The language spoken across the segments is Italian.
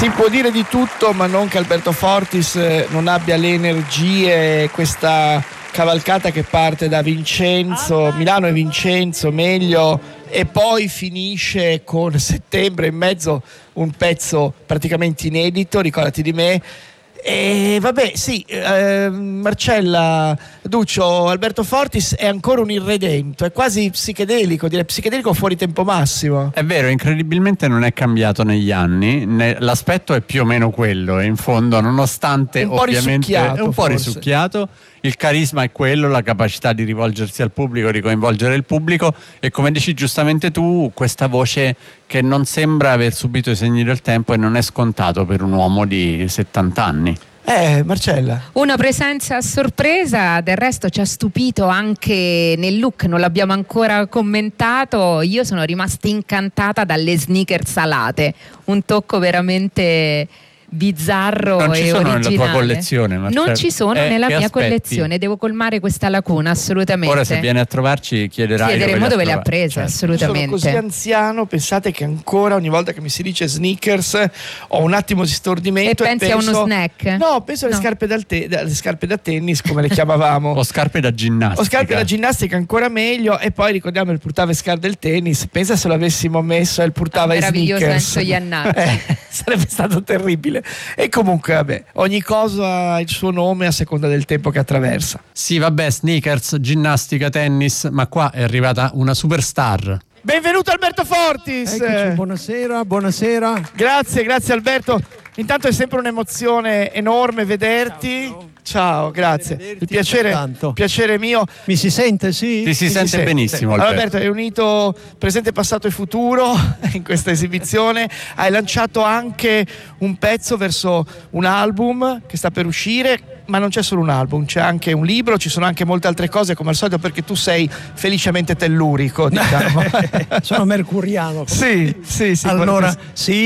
Si può dire di tutto, ma non che Alberto Fortis non abbia le energie, questa cavalcata che parte da Vincenzo, Milano e Vincenzo, meglio, e poi finisce con Settembre in mezzo, un pezzo praticamente inedito, Ricordati di me. E vabbè, sì, Marcella, Duccio, Alberto Fortis è ancora un irredento, è quasi psichedelico, direi psichedelico fuori tempo massimo. È vero, incredibilmente non è cambiato negli anni, l'aspetto è più o meno quello, e in fondo, nonostante ovviamente è un po' risucchiato, il carisma è quello, la capacità di rivolgersi al pubblico, di coinvolgere il pubblico, e come dici giustamente tu, questa voce che non sembra aver subito i segni del tempo, e non è scontato per un uomo di 70 anni. Marcella. Una presenza a sorpresa, del resto ci ha stupito anche nel look, non l'abbiamo ancora commentato. Io sono rimasta incantata dalle sneaker salate, un tocco veramente bizzarro e originale. Non ci sono nella tua collezione, Marcella. Non ci sono nella mia collezione, devo colmare questa lacuna, assolutamente. Ora se viene a trovarci chiederemo dove le ha prese, certo. Assolutamente. Sono così anziano, pensate che ancora ogni volta che mi si dice sneakers ho un attimo di stordimento e pensi a uno snack? No, penso alle scarpe da tennis, come le chiamavamo. O scarpe da ginnastica. O scarpe da ginnastica, ancora meglio. E poi ricordiamo il Purtava Scar del tennis, pensa se lo avessimo messo il Purtava meraviglioso sneakers. Enzo Iannacci. Sarebbe stato terribile. E comunque vabbè, ogni cosa ha il suo nome a seconda del tempo che attraversa. Sì, vabbè, sneakers, ginnastica, tennis, ma qua è arrivata una superstar. Benvenuto Alberto Fortis. Eccoci, buonasera. Grazie Alberto. Intanto è sempre un'emozione enorme vederti. Ciao, grazie. Il piacere mio. Mi si sente, sì? Si sente benissimo. Allora, Alberto, hai unito presente, passato e futuro in questa esibizione. Hai lanciato anche un pezzo verso un album che sta per uscire, ma non c'è solo un album, c'è anche un libro, ci sono anche molte altre cose, come al solito, perché tu sei felicemente tellurico, diciamo. Sono mercuriano. Sì. Allora,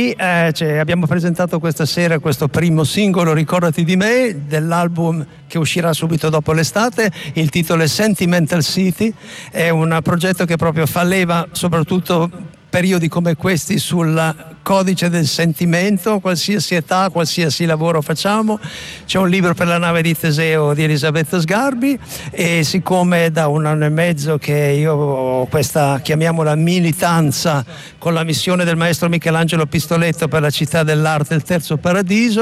abbiamo presentato questa sera questo primo singolo, Ricordati di me, dell'album che uscirà subito dopo l'estate. Il titolo è Sentimental City, è un progetto che proprio fa leva soprattutto periodi come questi sul codice del sentimento, qualsiasi età, qualsiasi lavoro facciamo. C'è un libro per la nave di Teseo di Elisabetta Sgarbi, e siccome da un anno e mezzo che io ho questa, chiamiamola, militanza con la missione del maestro Michelangelo Pistoletto per la città dell'arte, il Terzo Paradiso,